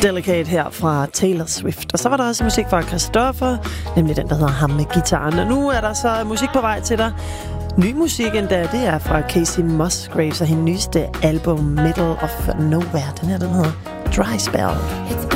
Delicate her fra Taylor Swift. Og så var der også musik fra Christoffer, nemlig den, der hedder Ham med gitaren. Og nu er der så musik på vej til dig. Ny musik endda, det er fra Casey Musgraves og hendes nyeste album Middle of Nowhere. Den her, den hedder Dry Spell.